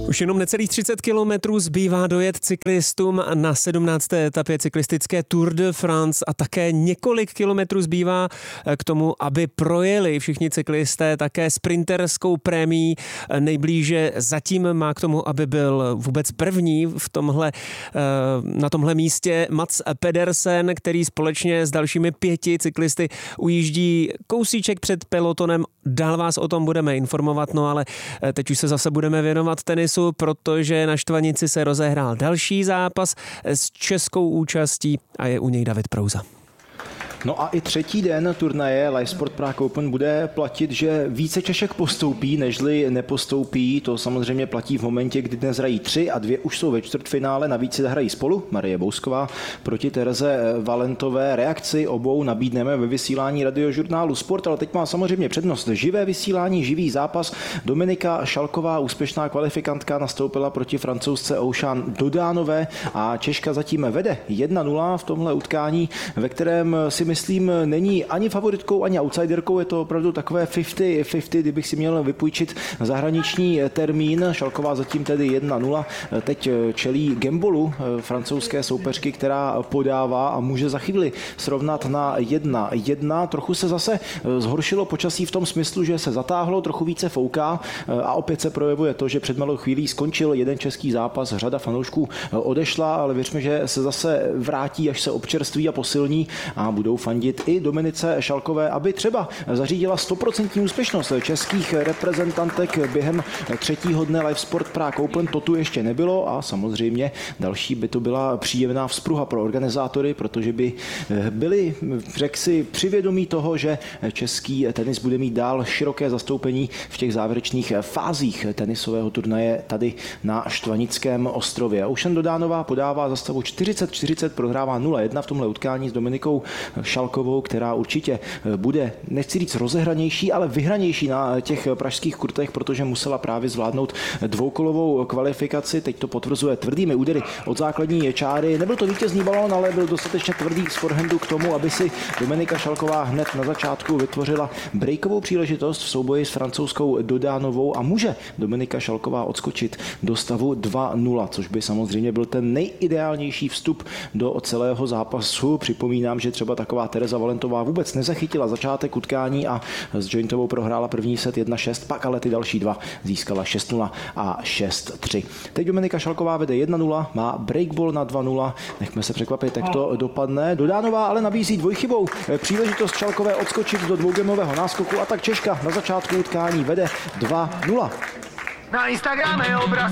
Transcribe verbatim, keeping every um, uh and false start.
Už jenom necelých třicet kilometrů zbývá dojet cyklistům na sedmnácté etapě cyklistické Tour de France a také několik kilometrů zbývá k tomu, aby projeli všichni cyklisté také sprinterskou prémií. Nejblíže zatím má k tomu, aby byl vůbec první v tomhle, na tomhle místě Mats Pedersen, který společně s dalšími pěti cyklisty ujíždí kousíček před pelotonem. Dál vás o tom budeme informovat, no ale teď už se zase budeme věnovat tenisu, protože na Štvanici se rozehrál další zápas s českou účastí a je u něj David Prouza. No a i třetí den turnaje Live Sport Prague Open bude platit, že více Češek postoupí, nežli nepostoupí. To samozřejmě platí v momentě, kdy dnes hrají tři a dvě už jsou ve čtvrtfinále. Navíc si hrají spolu Marie Bousková proti Tereze Valentové. Reakci obou nabídneme ve vysílání radiožurnálu Sport, ale teď má samozřejmě přednost živé vysílání, živý zápas. Dominika Šalková, úspěšná kvalifikantka, nastoupila proti Francouzce Oušan Dodánové a Češka zatím vede jedna nula v tomhle utkání, ve kterém si myslím, není ani favoritkou, ani outsiderkou, je to opravdu takové padesát padesát, kdybych si měl vypůjčit zahraniční termín. Šalková zatím tedy jedna nula, teď čelí Gembolu, francouzské soupeřky, která podává a může za chvíli srovnat na jedna jedna. Trochu se zase zhoršilo počasí v tom smyslu, že se zatáhlo, trochu více fouká a opět se projevuje to, že před malou chvílí skončil jeden český zápas, řada fanoušků odešla, ale věřme, že se zase vrátí, až se občerství a posilní a budou fandit i Dominice Šalkové, aby třeba zařídila stoprocentní úspěšnost českých reprezentantek během třetího dne Live Sport Prague Open. To tu ještě nebylo a samozřejmě další by to byla příjemná vzpruha pro organizátory, protože by byli, řekl si, přivědomí toho, že český tenis bude mít dál široké zastoupení v těch závěrečných fázích tenisového turnaje tady na Štvanickém ostrově. Oušan Dodánová podává za stavu čtyřicet čtyřicet, prohrává nula jedna v tomhle utkání s Dominikou Šalkovou, která určitě bude, nechci říct rozehranější, ale vyhranější na těch pražských kurtech, protože musela právě zvládnout dvoukolovou kvalifikaci. Teď to potvrzuje tvrdými údery od základní čáry. Nebyl to vítězný balón, ale byl dostatečně tvrdý z forehandu k tomu, aby si Dominika Šalková hned na začátku vytvořila breakovou příležitost v souboji s francouzskou Dodánovou a může Dominika Šalková odskočit do stavu dva nula, což by samozřejmě byl ten nejideálnější vstup do celého zápasu. Připomínám, že třeba taková Tereza Valentová vůbec nezachytila začátek utkání a s Jointovou prohrála první set jedna šest, pak ale ty další dva získala šest nula a šest tři. Teď Dominika Šalková vede jedna nula, má breakball na dva nula, nechme se překvapit, jak to dopadne. Dodánová ale nabízí dvojchybou příležitost Šalkové odskočit do dvougameového náskoku a tak Češka na začátku utkání vede dva nula. Na Instagrame obraz